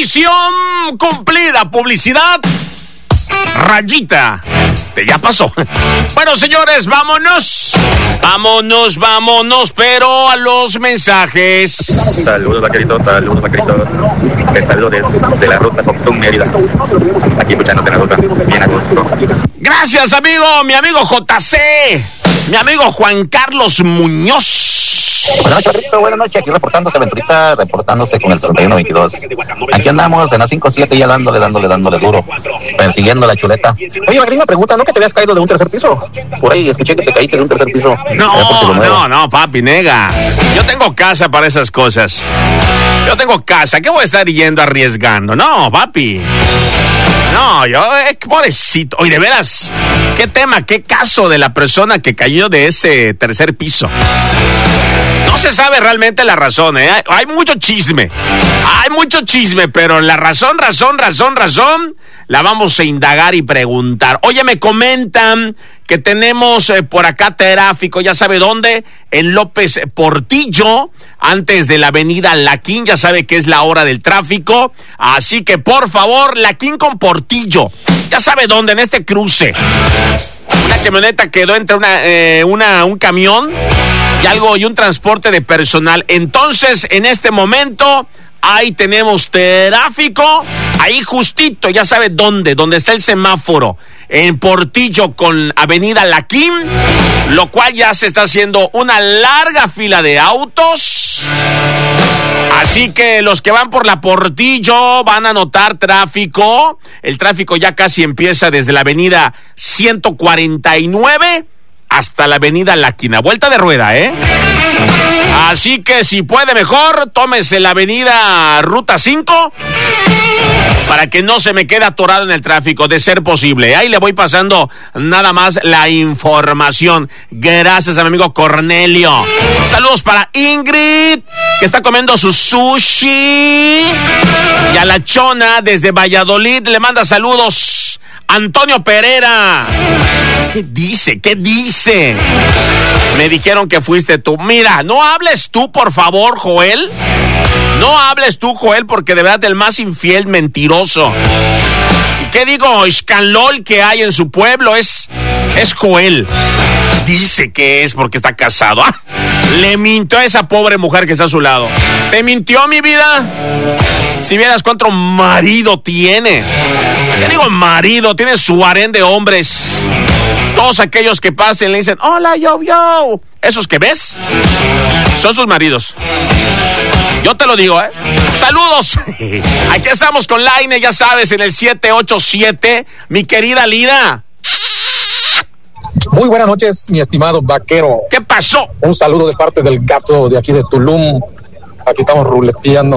Misión cumplida, publicidad, rayita, ya pasó. Bueno, señores, vámonos, pero a los mensajes. Saludos, vaqueritos. Saludos de la ruta Foxum Mérida. Aquí escuchándote en la ruta, bien a gusto. Gracias, mi amigo JC, mi amigo Juan Carlos Muñoz. Buenas noches, aquí reportándose con el 3122. Aquí andamos en la 5-7 ya dándole duro, persiguiendo la chuleta. Oye, Magrín, pregunta, ¿no que te habías caído de un tercer piso? Por ahí escuché que te caíste de un tercer piso. No, papi, nega. Yo tengo casa para esas cosas. ¿Qué voy a estar yendo arriesgando? No, papi. No, pobrecito. Oye, de veras, qué tema, qué caso de la persona que cayó de ese tercer piso. No se sabe realmente la razón, ¿eh? Hay mucho chisme, pero la razón, la vamos a indagar y preguntar. Oye, me comentan que tenemos por acá tráfico, ya sabe dónde, en López Portillo, antes de la avenida Laquín, ya sabe que es la hora del tráfico, así que por favor, Laquín con Portillo, ya sabe dónde, en este cruce. Una camioneta quedó entre un camión y un transporte de personal. Entonces, en este momento, ahí tenemos tráfico, ahí justito, ya sabe dónde está el semáforo, en Portillo con avenida Laquín, lo cual ya se está haciendo una larga fila de autos. Así que los que van por la Portillo van a notar tráfico. El tráfico ya casi empieza desde la avenida 149 hasta la avenida Laquín, vuelta de rueda, ¿eh? Así que si puede mejor, tómese la avenida Ruta 5 para que no se me quede atorado en el tráfico, de ser posible. Ahí le voy pasando nada más la información. Gracias a mi amigo Cornelio. Saludos para Ingrid, que está comiendo su sushi. Y a la Chona desde Valladolid le manda saludos. Antonio Pereira. ¿Qué dice? Me dijeron que fuiste tú. Mira, no hables tú, por favor, Joel. No hables tú, Joel, porque de verdad el más infiel, mentiroso. ¿Y qué digo? Escanlol que hay en su pueblo es Joel. Dice que es porque está casado. Le mintió a esa pobre mujer que está a su lado. ¿Te mintió, mi vida? Si vieras cuánto marido tiene. ¿Qué digo marido? Tiene su harén de hombres. Todos aquellos que pasen le dicen, hola, yo. Esos que ves son sus maridos. Yo te lo digo, ¿eh? ¡Saludos! Aquí estamos con Laine, ya sabes, en el 787. Mi querida Lida. Muy buenas noches, mi estimado vaquero. ¿Qué pasó? Un saludo de parte del gato de aquí de Tulum. Aquí estamos ruleteando.